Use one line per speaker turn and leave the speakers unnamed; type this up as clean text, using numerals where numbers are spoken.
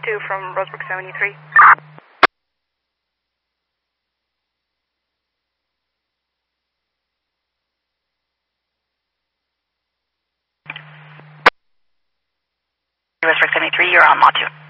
2 from Rosebrook 73.
Rosebrook 73, you're on Mod 2.